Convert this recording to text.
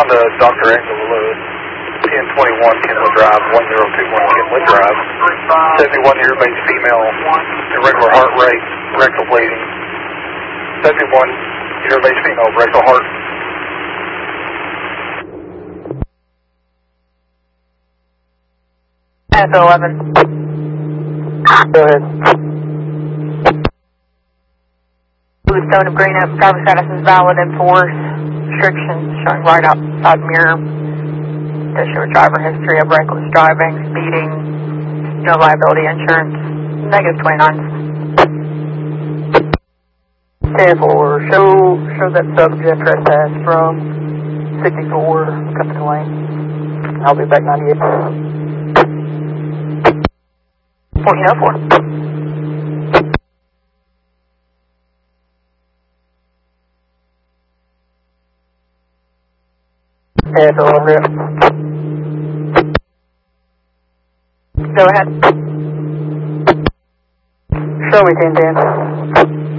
on to Dr. Angela Lewis, 1021 Kenwood Drive, 1021 Kenwood Drive. 71-year male female, irregular heart rate, rectal bleeding. 71-year male female, rectal heart. F11. Go ahead. Bluestone of green up, driver status is valid and force. Restrictions showing right outside mirror. Does show driver history of reckless driving, speeding, no liability insurance. Negative 29. 10-4, show that subject trespass from 64 Company Lane. I'll be back 98. 1404. F11. Go ahead. Show me 1010.